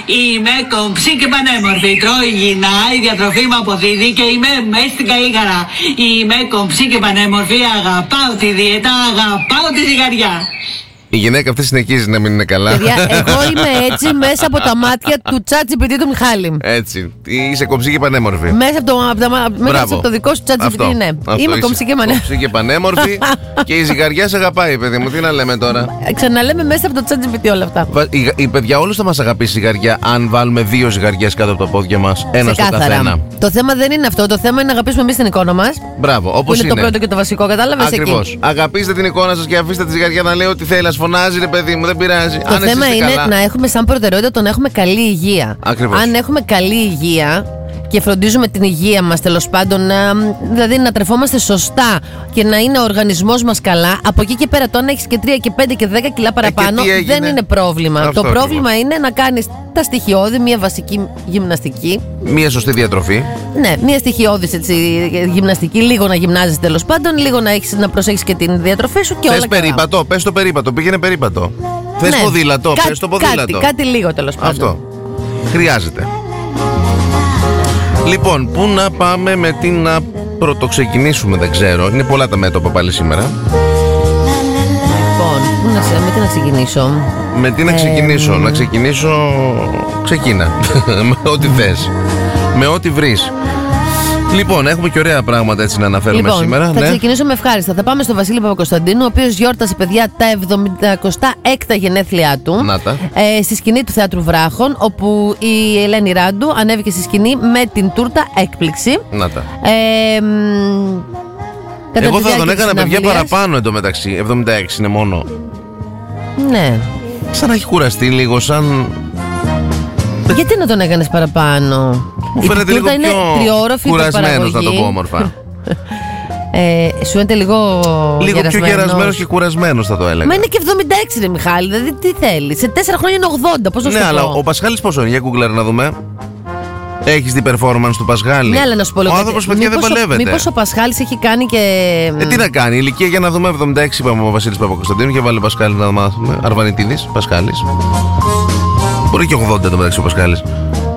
Είμαι κομψή και πανέμορφη. Τρώω υγιεινά, η διατροφή μου αποδίδει και είμαι μέσα στην καλή χαρά. Είμαι κομψή και πανέμορφη, αγαπάω τη δίαιτα, αγαπάω τη ζυγαριά. Η γυναίκα αυτή συνεχίζει να μην είναι καλά. Παιδιά, εγώ είμαι έτσι μέσα από τα μάτια του ChatGPT του Μιχάλη. Έτσι. Είσαι κομψή και πανέμορφη. Μέσα από το δικό σου ChatGPT, ναι. Είμαι κομψή και πανέμορφη. Κομψή και πανέμορφη και η ζυγαριά σε αγαπάει, παιδί μου. Τι να λέμε τώρα. Ξαναλέμε μέσα από το ChatGPT όλα αυτά. Η παιδιά, όλους θα μας αγαπήσει η ζυγαριά αν βάλουμε 2 ζυγαριές κάτω από τα πόδια μας. Ένα στο καθένα. Το θέμα δεν είναι αυτό. Το θέμα είναι να αγαπήσουμε εμείς την εικόνα μας. Μπράβο, όπως είναι. Είναι το πρώτο και το βασικό, κατάλαβες εκεί. Ακριβώς. Αγαπήστε την εικόνα σας και αφήστε τη ζυγαριά να λέει ό,τι θέλει. Φωνάζει, ρε παιδί μου, δεν πειράζει. Το θέμα είναι καλά, να έχουμε σαν προτεραιότητα το να έχουμε καλή υγεία. Ακριβώς. Αν έχουμε καλή υγεία και φροντίζουμε την υγεία μας, τέλος πάντων, δηλαδή να τρεφόμαστε σωστά και να είναι ο οργανισμός μας καλά, από εκεί και πέρα, το αν έχεις και 3 και 5 και 10 κιλά παραπάνω, δεν είναι πρόβλημα. Αυτό το πρόβλημα είναι να κάνεις τα στοιχειώδη, μια βασική γυμναστική. Μια σωστή διατροφή. Ναι, μια στοιχειώδη γυμναστική, λίγο να γυμνάζεις τέλος πάντων, λίγο να προσέχεις και την διατροφή σου και όλα. Θες περίπατο, πες το περίπατο, πήγαινε περίπατο. Θες ποδήλατο, πες το ποδήλατο. Κάτι λίγο τέλος πάντων. Αυτό. Χρειάζεται. Λοιπόν, πού να πάμε, με τι να πρωτοξεκινήσουμε, δεν ξέρω. Είναι πολλά τα μέτωπα πάλι σήμερα. Λοιπόν, με τι να ξεκινήσω. Με τι να ξεκινήσω. Να ξεκινήσω. Ξεκίνα. Με ό,τι θες. Με ό,τι βρεις. Λοιπόν, έχουμε και ωραία πράγματα έτσι να αναφέρουμε σήμερα. Θα ξεκινήσω με ευχάριστα. Θα πάμε στο Βασίλη Παπακοσταντίνου, ο οποίος γιόρτασε, παιδιά, τα 76 γενέθλιά του. Στη σκηνή του Θεάτρου Βράχων, όπου η Ελένη Ράντου ανέβηκε στη σκηνή με την τούρτα έκπληξη. Να τα. Εγώ θα τον έκανα, παιδιά, παραπάνω εντωμεταξύ. 76 είναι μόνο. Ναι. Σαν να έχει κουραστεί λίγο, σαν. Γιατί να τον έκανες παραπάνω? Μου φαίνεται λίγο πιο κουρασμένος, να το πω όμορφα. Σου φαίνεται λίγο πιο γερασμένος και κουρασμένος, θα το έλεγα. Μα είναι και 76, ρε Μιχάλη, δηλαδή τι θέλει. Σε 4 χρόνια είναι 80, πώς να σου πω. Ναι, αλλά ο Πασχάλης πόσο είναι, για Google να δούμε. Έχεις την performance του Πασχάλη? Ναι, αλλά να σου πω λίγο. Ο άνθρωπος, παιδιά, δεν παλεύεται. Μήπως ο Πασχάλης έχει κάνει και. Τι να κάνει, ηλικία για να δούμε, 76 είπαμε ο Βασίλης Παπακοσταντίνου και βάλε Πασχάλη να μάθουμε. Αρβανιτίδης, Πασχάλης. Μπορεί και 80 το μεταξύ ο Πασχάλης.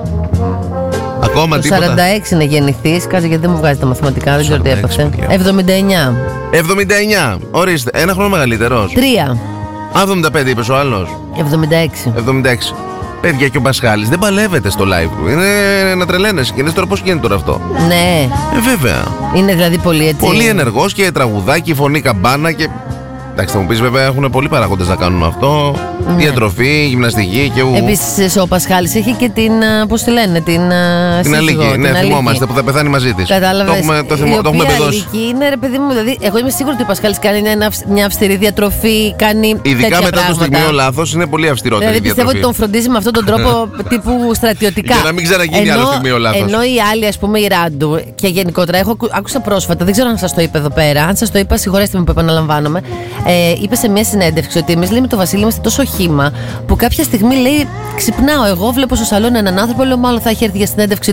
Ακόμα τίποτα. 46 να γεννηθείς, κάτσε γιατί δεν μου βγάζει τα μαθηματικά, δεν ξέρω τι έπαθε. 79. 79, ορίστε, ένα χρόνο μεγαλύτερος. 3. 75 είπες ο άλλος. 76. 76. Παιδιά, και ο Πασχάλης δεν παλεύεται στο live του. Είναι να τρελαίνεσαι και δες τώρα πώς γίνεται τώρα αυτό. Ναι. Βέβαια. Είναι δηλαδή πολύ έτσι. Πολύ ενεργός και τραγουδάκι, φωνή καμπάνα και. Εντάξει, θα μου πεις, βέβαια, έχουν πολλοί παραγόντες να κάνουν αυτό. Ναι. Διατροφή, γυμναστική και ου. Επίσης, ο Πασχάλης έχει και την. Πώς τη λένε, την Αλίκη. Ναι, θυμόμαστε που θα πεθάνει μαζί της. Κατάλαβες. Το έχουμε παιδώσει. Η είναι, ρε παιδί μου, δηλαδή, εγώ είμαι σίγουρη ότι ο Πασχάλης κάνει μια αυστηρή διατροφή. Κάνει ειδικά μετά το στιγμιαίο λάθος, είναι πολύ αυστηρότερη δηλαδή, διατροφή. Πιστεύω ότι τον φροντίζει με αυτόν τον τρόπο τύπου στρατιωτικά. Για να μην ξαναγίνει άλλο στιγμιαίο λάθος. Ενώ η άλλη, ας πούμε, η Ράντου και γενικότερα, άκουσα πρόσφατα, δεν ξέρω αν σας το είπε εδώ πέρα. Αν σας το είπα, συγχωρέστε με που επαναλαμβάνομαι. Είπε σε μια συνέντευξη ότι εμείς, λέει, με το Βασίλη είμαστε τόσο χύμα που κάποια στιγμή, λέει, ξυπνάω εγώ, βλέπω στο σαλόνι έναν άνθρωπο, λέω μάλλον θα έχει έρθει για συνέντευξη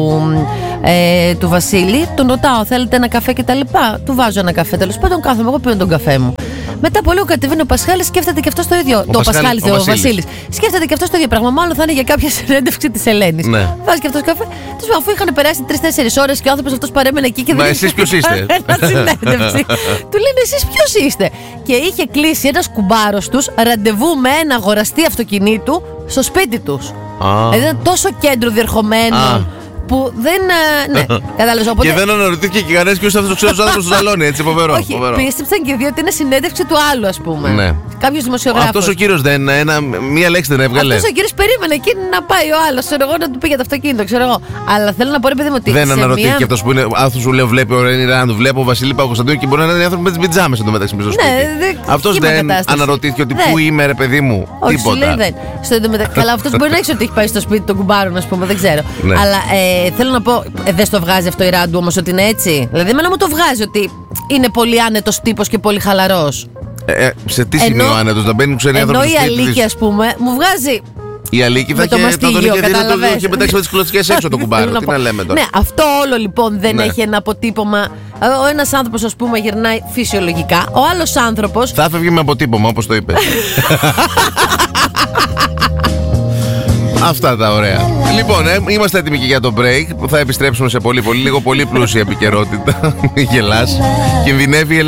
του Βασίλη. Τον ρωτάω, θέλετε ένα καφέ κτλ. Του βάζω ένα καφέ, τέλος πάντων κάθομαι εγώ, πίνω τον καφέ μου. Μετά από λίγο κατεβαίνει ο Πασχάλης, σκέφτεται και αυτό το ίδιο. Ο Βασίλης. Σκέφτεται και αυτό το ίδιο πράγμα. Μάλλον θα είναι για κάποια συνέντευξη της Ελένης. Ναι. Βάζει και αυτό καφέ. Αφού είχαν περάσει 3-4 ώρες και ο άνθρωπος αυτός παρέμενε εκεί και δεν. Μα εσείς ποιος είστε? Συνέντευξη. Του λένε εσείς ποιος είστε? Και είχε κλείσει ένας κουμπάρος τους ραντεβού με ένα αγοραστή αυτοκινήτου στο σπίτι τους. Δηλαδή ήταν τόσο κέντρο διερχομένο. Που δεν. Ναι, κατάλαβες. Οπότε. Και δεν αναρωτήθηκε και κανένας ποιος αυτός ο ξένος άνθρωπος στο σαλόνι, έτσι, φοβερό. Όχι, πίστεψαν και δύο ότι είναι συνέντευξη του άλλου, ας πούμε. Ναι. Κάποιος δημοσιογράφος. Αυτός ο κύριος μία λέξη δεν έβγαλε. Αυτός ο κύριος περίμενε εκείνη να πάει ο άλλος, ξέρω εγώ, να του πήγε το αυτοκίνητο, ξέρω εγώ. Αλλά θέλω να πω, ρε παιδί μου, ότι. Δεν αναρωτήθηκε αυτός που είναι. Αυτό σου λέω, βλέπει ο Ρένι Ράντου, βλέπω ο Βασίλη Παπακοσταντίνου και μπορεί να είναι άνθρωποι με τις πιτζάμες εντωμεταξύ στο σπίτι. Αυτός δεν αναρωτήθηκε ότι πού είμαι, ρε παιδί μου. Τίποτα. Καλά, αυτός μπορεί να έχει ότι έχει πάει στο σπίτι των κουμπάρων, α πούμε, δεν ξέρω. Αλλά θέλω να πω, δεν στο βγάζει αυτό η Ράντου όμως ότι είναι έτσι? Δηλαδή, εμένα μου το βγάζει ότι είναι πολύ άνετος τύπος και πολύ χαλαρός. Σε τι σημείο άνετος, να μπαίνουν ξένοι άνθρωποι στο σπίτι? Ενώ η Αλίκη, ας πούμε, μου βγάζει. Η Αλίκη θα είχε πετάξει με τις κλωτσιές έξω το κουμπάρο. Τι να λέμε τώρα. Ναι, αυτό όλο λοιπόν δεν έχει ένα αποτύπωμα. Ο ένας άνθρωπος, ας πούμε, γυρνάει φυσιολογικά. Ο άλλος άνθρωπος. Θα έφευγε με αποτύπωμα, όπως το είπες. Αυτά τα ωραία. Λοιπόν, είμαστε έτοιμοι και για το break. Θα επιστρέψουμε σε πολύ λίγο, πολύ πλούσια επικαιρότητα. Γελάς. Κινδυνεύει η Ελλάδα.